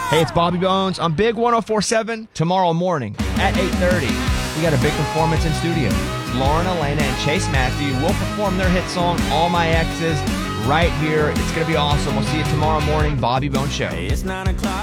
Hey, it's Bobby Bones on Big 104.7 tomorrow morning at 8:30. We got a big performance in studio. Lauren Elena and Chase Matthew will perform their hit song, All My Exes, right here. It's going to be awesome. We'll see you tomorrow morning, Bobby Bones Show. It's 9 o'clock.